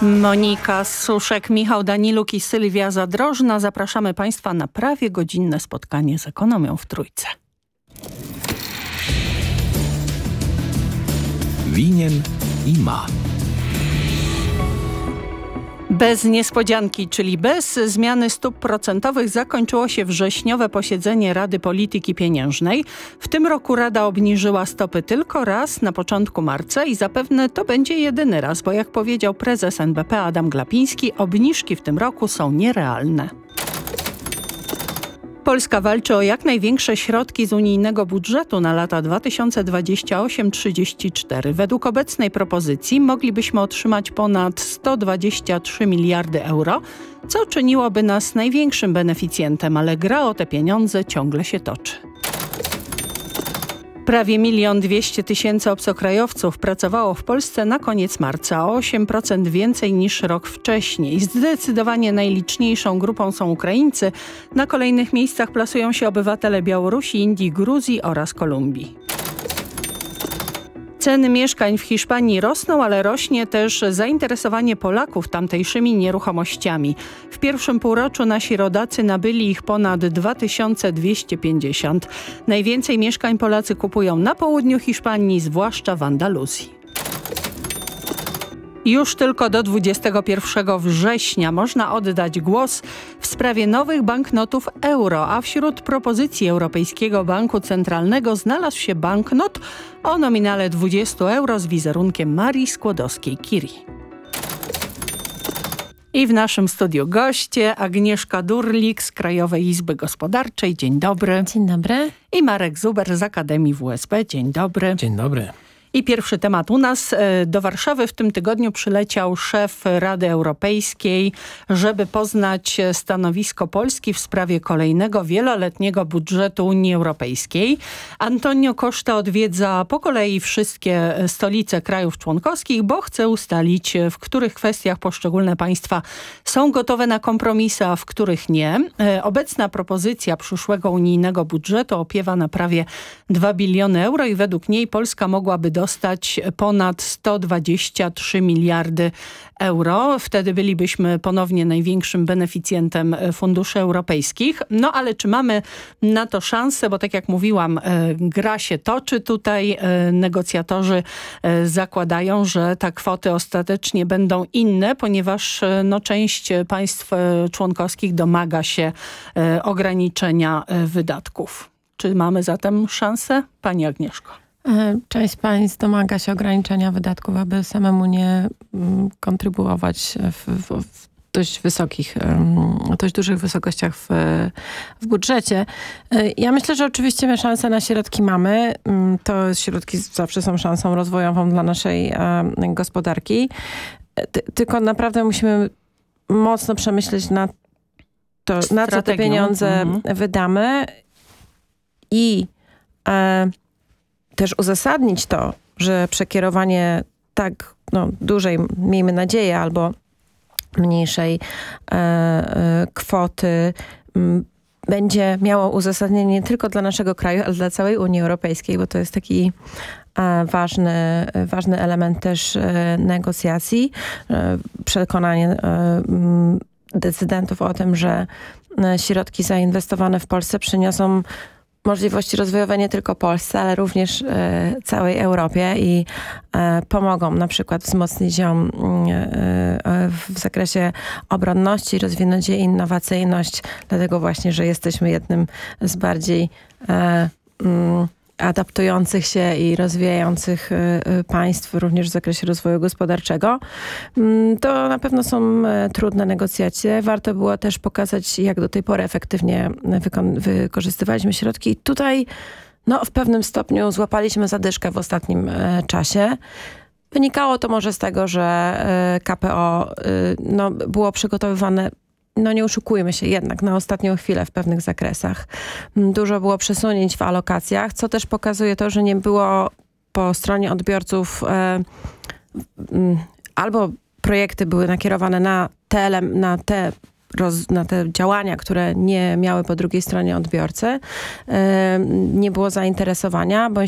Monika Suszek, Michał Daniluk i Sylwia Zadrożna. Zapraszamy Państwa na prawie godzinne spotkanie z ekonomią w Trójce. Winien i ma. Bez niespodzianki, czyli bez zmiany stóp procentowych, zakończyło się wrześniowe posiedzenie Rady Polityki Pieniężnej. W tym roku Rada obniżyła stopy tylko raz na początku marca i zapewne to będzie jedyny raz, bo jak powiedział prezes NBP Adam Glapiński, obniżki w tym roku są nierealne. Polska walczy o jak największe środki z unijnego budżetu na lata 2028-34. Według obecnej propozycji moglibyśmy otrzymać ponad 123 miliardy euro, co czyniłoby nas największym beneficjentem, ale gra o te pieniądze ciągle się toczy. Prawie 1 200 000 obcokrajowców pracowało w Polsce na koniec marca, o 8% więcej niż rok wcześniej. Zdecydowanie najliczniejszą grupą są Ukraińcy. Na kolejnych miejscach plasują się obywatele Białorusi, Indii, Gruzji oraz Kolumbii. Ceny mieszkań w Hiszpanii rosną, ale rośnie też zainteresowanie Polaków tamtejszymi nieruchomościami. W pierwszym półroczu nasi rodacy nabyli ich ponad 2250. Najwięcej mieszkań Polacy kupują na południu Hiszpanii, zwłaszcza w Andaluzji. Już tylko do 21 września można oddać głos w sprawie nowych banknotów euro, a wśród propozycji Europejskiego Banku Centralnego znalazł się banknot o nominale 20 euro z wizerunkiem Marii Skłodowskiej-Curie. I w naszym studiu goście Agnieszka Durlik z Krajowej Izby Gospodarczej. Dzień dobry. Dzień dobry. I Marek Zuber z Akademii WSB. Dzień dobry. Dzień dobry. I pierwszy temat u nas. Do Warszawy w tym tygodniu przyleciał szef Rady Europejskiej, żeby poznać stanowisko Polski w sprawie kolejnego wieloletniego budżetu Unii Europejskiej. Antonio Costa odwiedza po kolei wszystkie stolice krajów członkowskich, bo chce ustalić, w których kwestiach poszczególne państwa są gotowe na kompromisy, a w których nie. Obecna propozycja przyszłego unijnego budżetu opiewa na prawie 2 biliony euro i według niej Polska mogłaby dostać ponad 123 miliardy euro. Wtedy bylibyśmy ponownie największym beneficjentem funduszy europejskich. No ale czy mamy na to szansę? Bo tak jak mówiłam, gra się toczy tutaj. Negocjatorzy zakładają, że te kwoty ostatecznie będą inne, ponieważ część państw członkowskich domaga się ograniczenia wydatków. Czy mamy zatem szansę? Pani Agnieszko. Część państw domaga się ograniczenia wydatków, aby samemu nie kontrybuować w dość dużych wysokościach w budżecie. Ja myślę, że oczywiście my szansę na środki mamy. To środki zawsze są szansą rozwojową dla naszej gospodarki. Tylko naprawdę musimy mocno przemyśleć na co te pieniądze wydamy i też uzasadnić to, że przekierowanie tak dużej, miejmy nadzieję, albo mniejszej kwoty będzie miało uzasadnienie nie tylko dla naszego kraju, ale dla całej Unii Europejskiej, bo to jest taki ważny element też negocjacji. Przekonanie decydentów o tym, że środki zainwestowane w Polsce przyniosą możliwości rozwojowe nie tylko Polsce, ale również całej Europie i pomogą na przykład wzmocnić ją w zakresie obronności, rozwinąć jej innowacyjność, dlatego właśnie, że jesteśmy jednym z bardziej adaptujących się i rozwijających państw również w zakresie rozwoju gospodarczego. To na pewno są trudne negocjacje. Warto było też pokazać, jak do tej pory efektywnie wykorzystywaliśmy środki. I tutaj w pewnym stopniu złapaliśmy zadyszkę w ostatnim czasie. Wynikało to może z tego, że KPO było przygotowywane, nie oszukujmy się, jednak na ostatnią chwilę w pewnych zakresach. Dużo było przesunięć w alokacjach, co też pokazuje to, że nie było po stronie odbiorców albo projekty były nakierowane na te działania, które nie miały po drugiej stronie odbiorcy. Nie było zainteresowania,